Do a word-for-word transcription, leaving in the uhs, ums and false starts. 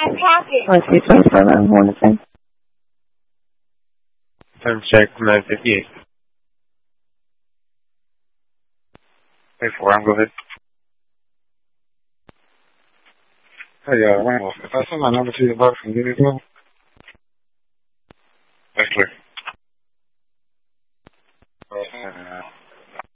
Let's see, twenty-seven, one to ten. Time check, nine fifty-eight. Hey, four, I'm go ahead. Hey, uh, Randall, if I send my number to you, bro, can you give me a call?